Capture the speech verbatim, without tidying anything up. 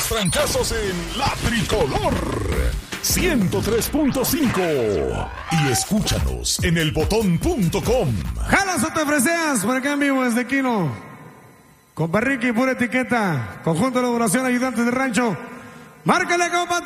los trancazos en La Tricolor ciento tres punto cinco y escúchanos en el botón punto com. Jalas o te freseas, por acá en vivo desde Quino. Compa Ricky, pura etiqueta. Conjunto de elaboración, ayudantes de rancho. Márcale, compa.